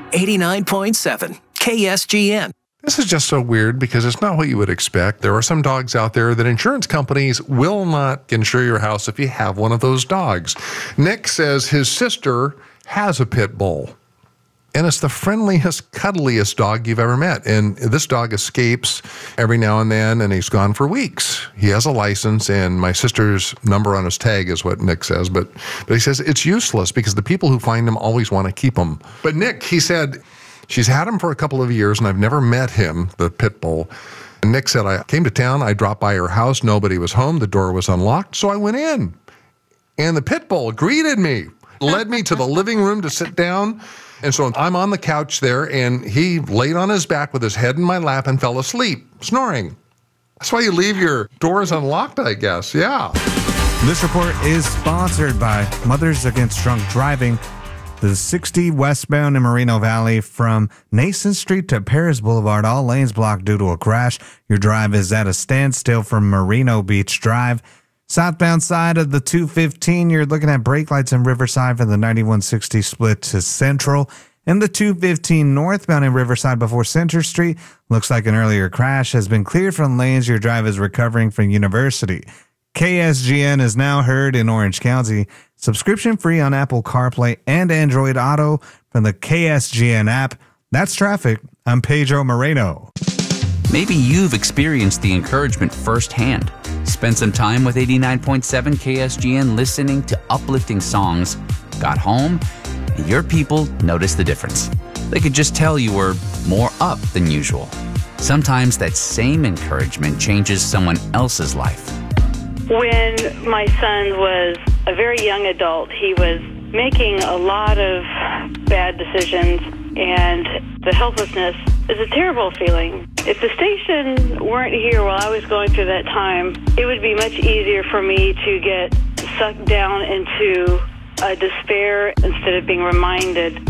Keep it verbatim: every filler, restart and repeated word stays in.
eighty-nine point seven K S G N. This is just so weird because it's not what you would expect. There are some dogs out there that insurance companies will not insure your house if you have one of those dogs. Nick says his sister has a pit bull, and it's the friendliest, cuddliest dog you've ever met. And this dog escapes every now and then, and he's gone for weeks. He has a license, and my sister's number on his tag is what Nick says. But, but he says it's useless because the people who find him always want to keep him. But Nick, he said, she's had him for a couple of years, and I've never met him, the pit bull. And Nick said, I came to town, I dropped by her house, nobody was home, the door was unlocked, so I went in. And the pit bull greeted me, led me to the living room to sit down. And so I'm on the couch there, and he laid on his back with his head in my lap and fell asleep, snoring. That's why you leave your doors unlocked, I guess. Yeah. This report is sponsored by Mothers Against Drunk Driving. The sixty westbound in Moreno Valley from Nason Street to Paris Boulevard, all lanes blocked due to a crash. Your drive is at a standstill from Moreno Beach Drive. Southbound side of the two fifteen, you're looking at brake lights in Riverside from the ninety-one sixty split to Central. And the two fifteen northbound in Riverside before Center Street, looks like an earlier crash has been cleared from lanes. Your drive is recovering from University. K S G N is now heard in Orange County. Subscription free on Apple CarPlay and Android Auto from the K S G N app. That's traffic. I'm Pedro Moreno. Maybe you've experienced the encouragement firsthand. Spent some time with eighty-nine point seven K S G N listening to uplifting songs. Got home, and your people noticed the difference. They could just tell you were more up than usual. Sometimes that same encouragement changes someone else's life. When my son was a very young adult, he was making a lot of bad decisions, and the helplessness is a terrible feeling. If the station weren't here while I was going through that time, it would be much easier for me to get sucked down into a despair instead of being reminded